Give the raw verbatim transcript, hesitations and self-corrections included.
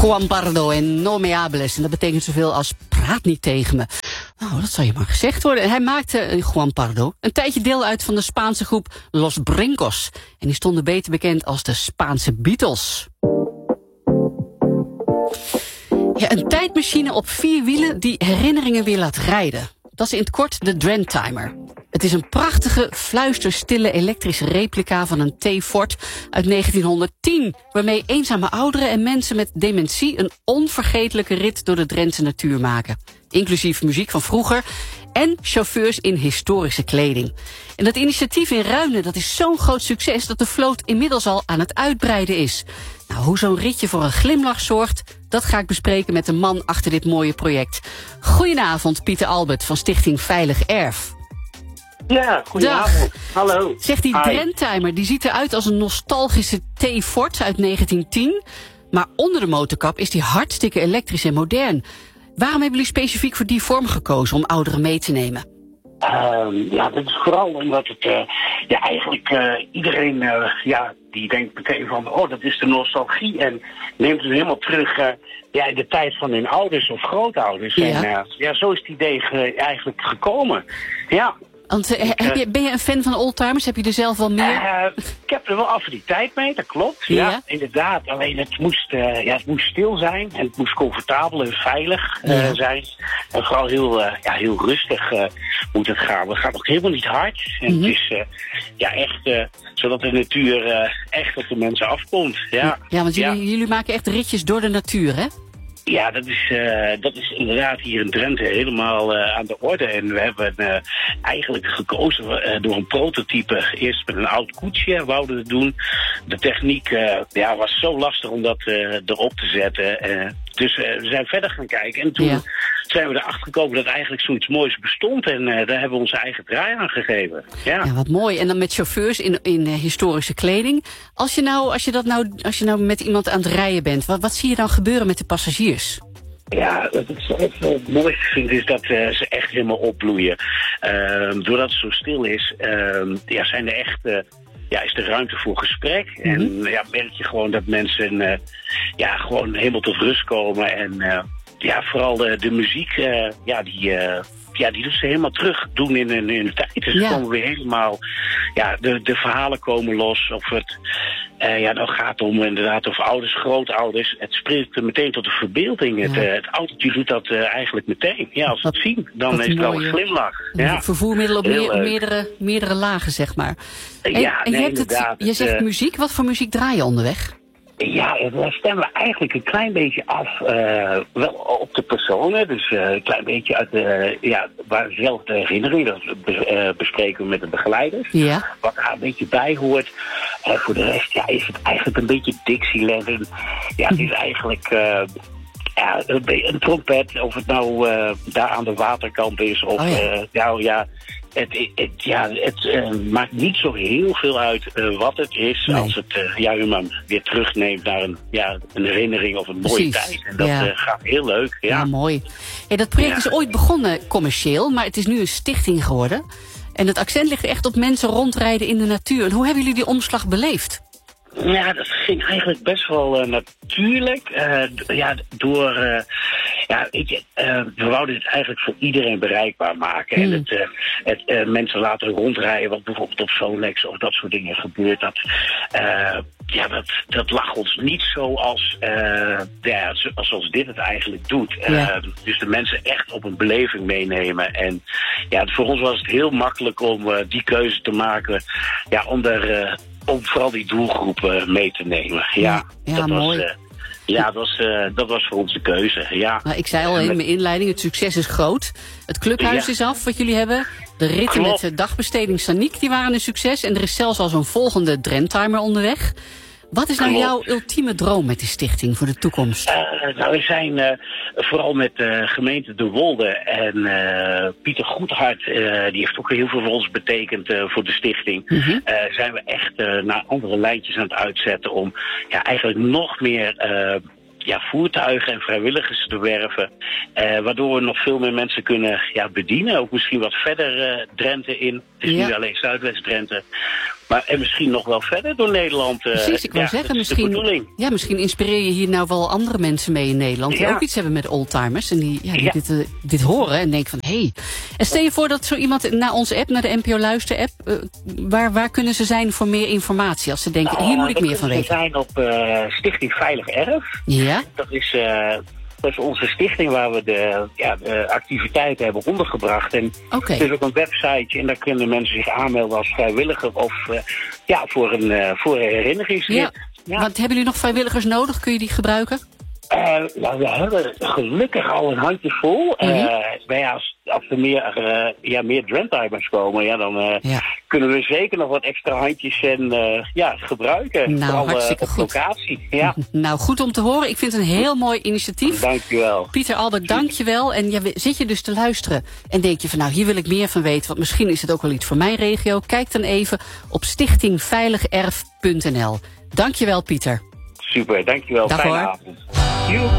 Juan Pardo en No Me Hables. En dat betekent zoveel als praat niet tegen me. Nou, dat zou je maar gezegd worden. En hij maakte, Juan Pardo, een tijdje deel uit van de Spaanse groep Los Brincos. En die stonden beter bekend als de Spaanse Beatles. Ja, een tijdmachine op vier wielen die herinneringen weer laat rijden. Dat is in het kort de Drentimer. Het is een prachtige, fluisterstille elektrische replica van een T-Ford uit negentienhonderdtien... waarmee eenzame ouderen en mensen met dementie een onvergetelijke rit door de Drentse natuur maken. Inclusief muziek van vroeger en chauffeurs in historische kleding. En dat initiatief in Ruinen, dat is zo'n groot succes dat de vloot inmiddels al aan het uitbreiden is. Nou, hoe zo'n ritje voor een glimlach zorgt, dat ga ik bespreken met de man achter dit mooie project. Goedenavond, Pieter Albert van Stichting Veilig Erf. Ja, goedenavond. Dag. Hallo. Zeg, die Drentimer, die ziet eruit als een nostalgische T-Ford uit negentien tien. Maar onder de motorkap is die hartstikke elektrisch en modern. Waarom hebben jullie specifiek voor die vorm gekozen om ouderen mee te nemen? Uh, ja, dat is vooral omdat het uh, ja, eigenlijk uh, iedereen uh, ja, die denkt meteen van, oh, dat is de nostalgie. En neemt het helemaal terug uh, ja, in de tijd van hun ouders of grootouders. Ja. En uh, ja, zo is het idee ge- eigenlijk gekomen. Ja. Want, uh, heb je, ben je een fan van oldtimers? Heb je er zelf wel meer? Uh, ik heb er wel affiniteit mee, dat klopt. Ja, ja inderdaad. Alleen het moest, uh, ja, het moest stil zijn en het moest comfortabel en veilig uh, ja. zijn. En vooral heel, uh, ja, heel rustig uh, moet het gaan. Het gaat ook helemaal niet hard. En mm-hmm. het is uh, ja, echt uh, zodat de natuur uh, echt op de mensen afkomt. Ja, ja want jullie, ja. jullie maken echt ritjes door de natuur, hè? Ja, dat is, uh, dat is inderdaad hier in Drenthe helemaal uh, aan de orde. En we hebben uh, eigenlijk gekozen uh, door een prototype. Eerst met een oud koetsje wouden we het doen. De techniek uh, ja, was zo lastig om dat uh, erop te zetten. Uh, dus uh, we zijn verder gaan kijken. En toen ja. zijn we erachter gekomen dat eigenlijk zoiets moois bestond. En uh, daar hebben we onze eigen draai aan gegeven. Ja. Ja, wat mooi. En dan met chauffeurs in, in uh, historische kleding. Als je, nou, als, je dat nou, als je nou met iemand aan het rijden bent, wat, wat zie je dan gebeuren met de passagiers? Ja, wat ik zelf het mooiste vind is dat uh, ze echt helemaal opbloeien. Uh, doordat het zo stil is, uh, ja, zijn er echt... Uh, Ja, is er ruimte voor gesprek. Mm-hmm. En ja, merk je gewoon dat mensen uh, ja, gewoon helemaal tot rust komen. En uh, ja, vooral de, de muziek, uh, ja, die, uh, ja, die dus helemaal terug doen in hun, in hun tijd. Dus ja. komen weer helemaal, ja, de, de verhalen komen los. Of het, uh, ja, nou gaat om inderdaad of ouders, grootouders. Het spreekt meteen tot de verbeelding. Ja. Het, uh, het autootje doet dat uh, eigenlijk meteen. Ja, als ze het zien, dan is het wel een glimlach. Ja. Vervoermiddelen op meer, meerdere, meerdere lagen, zeg maar. En, ja, en nee, je, hebt het, je zegt uh, muziek. Wat voor muziek draai je onderweg? Ja, daar stemmen we eigenlijk een klein beetje af, uh, wel op de personen. Dus uh, een klein beetje uit de, ja, waar zelf de herinnering, dat uh, bespreken we met de begeleiders. Ja. Wat daar een beetje bij hoort. Uh, voor de rest, ja, is het eigenlijk een beetje Dixieland. Ja, het is eigenlijk... Uh, Ja, een, een trompet, of het nou uh, daar aan de waterkant is of oh ja. Uh, nou ja, het, het, het, ja, het uh, maakt niet zo heel veel uit uh, wat het is, nee. als het uh, ja, u maar weer terugneemt naar een, ja, een herinnering of een mooie Precies. tijd. En dat ja. uh, gaat heel leuk. Ja, ja mooi. Ja, dat project ja. is ooit begonnen commercieel, maar het is nu een stichting geworden. En het accent ligt echt op mensen rondrijden in de natuur. En hoe hebben jullie die omslag beleefd? Ja, dat ging eigenlijk best wel uh, natuurlijk. Uh, d- ja, door... Uh, ja, weet je, uh, we wouden het eigenlijk voor iedereen bereikbaar maken. Mm. En het, uh, het uh, mensen laten rondrijden, wat bijvoorbeeld op Solex of dat soort dingen gebeurt. Dat, uh, ja, dat, dat lag ons niet zo als, uh, ja, zoals dit het eigenlijk doet. Uh, ja. Dus de mensen echt op een beleving meenemen. En ja, voor ons was het heel makkelijk om uh, die keuze te maken. Ja, om er... Uh, om vooral die doelgroepen mee te nemen. Ja, ja, ja dat mooi. Was, uh, ja, dat was, uh, dat was voor ons de keuze. Ja. Nou, ik zei al in mijn inleiding, het succes is groot. Het clubhuis ja. is af, wat jullie hebben. De ritten Klopt. met de dagbesteding Saniek, die waren een succes. En er is zelfs al zo'n volgende Drentimer onderweg. Wat is nou Klopt. jouw ultieme droom met die stichting voor de toekomst? Uh, nou, we zijn uh, vooral met de uh, gemeente De Wolde en uh, Pieter Goedhart, uh, die heeft ook heel veel voor ons betekend uh, voor de stichting. Mm-hmm. Uh, zijn we echt uh, naar andere lijntjes aan het uitzetten om ja, eigenlijk nog meer... Uh, Ja, voertuigen en vrijwilligers te werven. Uh, waardoor we nog veel meer mensen kunnen ja, bedienen. Ook misschien wat verder uh, Drenthe in. Het is ja. nu alleen Zuidwest-Drenthe. Maar en misschien nog wel verder door Nederland. Uh, Precies, ik wou ja, zeggen, misschien, ja, misschien inspireer je hier nou wel andere mensen mee in Nederland... die ja. ook iets hebben met oldtimers en die, ja, die ja. dit, uh, dit horen en denken van... hé, hey. En stel je voor dat zo iemand naar onze app, naar de N P O Luister app... Uh, waar, waar kunnen ze zijn voor meer informatie als ze denken... Nou, hier moet ik meer van weten? We zijn op uh, Stichting Veilig Erf. Ja? Dat is... Uh, Dat is onze stichting waar we de, ja, de activiteiten hebben ondergebracht. En okay. er is ook een websiteje en daar kunnen mensen zich aanmelden als vrijwilliger of uh, ja, voor een, uh, voor een herinneringsrit. Ja. Ja. Want hebben jullie nog vrijwilligers nodig? Kun je die gebruiken? Uh, nou, we hebben gelukkig al een handje vol. Mm-hmm. Uh, maar ja, als, als er meer, uh, ja, meer Drentimers komen, ja, dan uh, ja. kunnen we zeker nog wat extra handjes en, uh, ja, gebruiken. Nou, Vooral, hartstikke uh, op goed. Locatie. Ja. Nou, goed om te horen. Ik vind het een heel mooi initiatief. Dankjewel. Pieter Albert, dankjewel. En ja, zit je dus te luisteren en denk je van nou, hier wil ik meer van weten, want misschien is het ook wel iets voor mijn regio. Kijk dan even op stichting veilig erf punt n l. Dankjewel, Pieter. Super, dankjewel. Dag, Fijne hoor. avond. Joep.